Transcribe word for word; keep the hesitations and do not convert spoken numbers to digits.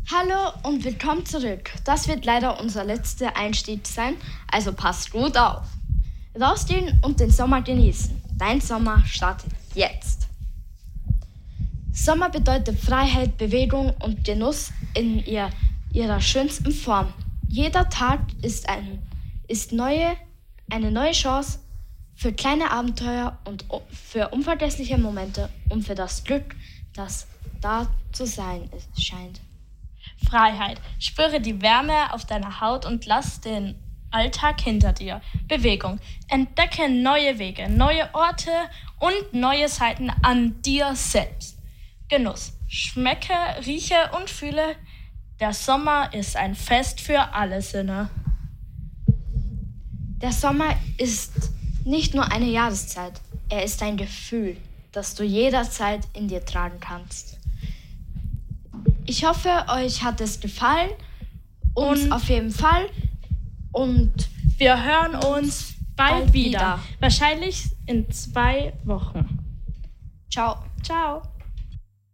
Hallo und willkommen zurück. Das wird leider unser letzter Einstieg sein, also passt gut auf. Rausgehen und den Sommer genießen. Dein Sommer startet jetzt. Sommer bedeutet Freiheit, Bewegung und Genuss in ihr, ihrer schönsten Form. Jeder Tag ist, ein, ist neue, eine neue Chance für kleine Abenteuer und für unvergessliche Momente und für das Glück, das da zu sein ist, scheint. Freiheit. Spüre die Wärme auf deiner Haut und lass den Alltag hinter dir. Bewegung. Entdecke neue Wege, neue Orte und neue Seiten an dir selbst. Genuss. Schmecke, rieche und fühle. Der Sommer ist ein Fest für alle Sinne. Der Sommer ist nicht nur eine Jahreszeit, er ist ein Gefühl, das du jederzeit in dir tragen kannst. Ich hoffe, euch hat es gefallen. Uns Und auf jeden Fall. Und wir hören uns bald, bald wieder. wieder. Wahrscheinlich in zwei Wochen. Ciao. Ciao.